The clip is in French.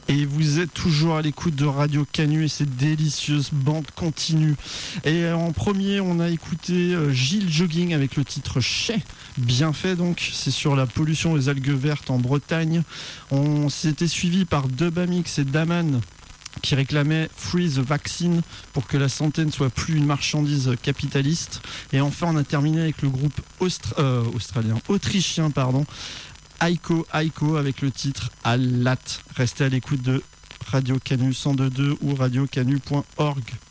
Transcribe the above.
Et vous êtes toujours à l'écoute de Radio Canu et cette délicieuse bande continue. Et en premier, on a écouté Gilles Jogging avec le titre Chais. Bien fait donc, c'est sur la pollution des algues vertes en Bretagne. On s'était suivi par Dubamix et Daman qui réclamaient Free the Vaccine pour que la santé ne soit plus une marchandise capitaliste. Et enfin, on a terminé avec le groupe autrichien, Aiko avec le titre Alat. Restez à l'écoute de Radio Canu 102.2 ou radiocanu.org.